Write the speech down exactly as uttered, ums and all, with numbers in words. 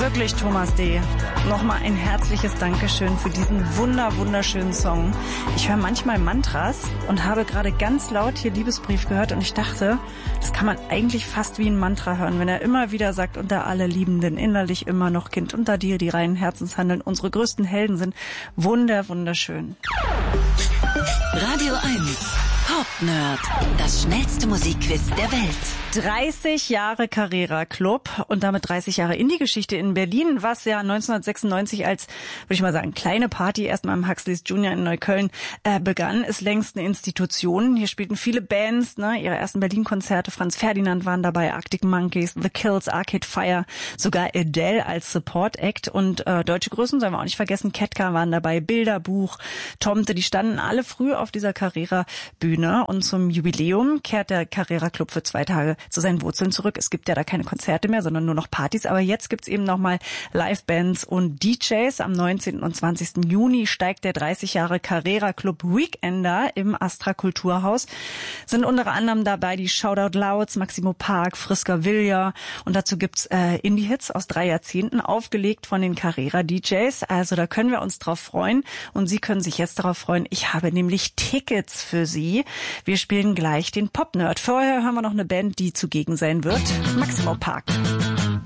Wirklich, Thomas D. Nochmal ein herzliches Dankeschön für diesen wunder, wunderschönen Song. Ich höre manchmal Mantras und habe gerade ganz laut hier Liebesbrief gehört und ich dachte, das kann man eigentlich fast wie ein Mantra hören, wenn er immer wieder sagt, unter alle Liebenden innerlich immer noch Kind, unter dir die reinen Herzenshandeln, unsere größten Helden sind. Wunder, wunderschön. Radio eins. Pop Nerd. Das schnellste Musikquiz der Welt. dreißig Jahre Carrera Club und damit dreißig Jahre Indie-Geschichte in Berlin, was ja neunzehnhundertsechsundneunzig als, würde ich mal sagen, kleine Party erstmal im Huxleys Junior in Neukölln äh, begann, ist längst eine Institution. Hier spielten viele Bands, ne, ihre ersten Berlin-Konzerte. Franz Ferdinand waren dabei, Arctic Monkeys, The Kills, Arcade Fire, sogar Adele als Support-Act und äh, deutsche Größen sollen wir auch nicht vergessen. Ketka waren dabei, Bilderbuch, Tomte, die standen alle früh auf dieser Carrera-Bühne. Und zum Jubiläum kehrt der Carrera Club für zwei Tage zu seinen Wurzeln zurück. Es gibt ja da keine Konzerte mehr, sondern nur noch Partys. Aber jetzt gibt's eben nochmal Livebands und D Js. Am neunzehnten und zwanzigsten Juni steigt der dreißig Jahre Carrera Club Weekender im Astra Kulturhaus. Sind unter anderem dabei die Shoutout Louds, Maximo Park, Frisker Villa. Und dazu gibt's äh, Indie-Hits aus drei Jahrzehnten, aufgelegt von den Carrera D Js. Also da können wir uns drauf freuen. Und Sie können sich jetzt darauf freuen. Ich habe nämlich Tickets für Sie. Wir spielen gleich den Pop-Nerd. Vorher hören wir noch eine Band, die zugegen sein wird. Maximo Park.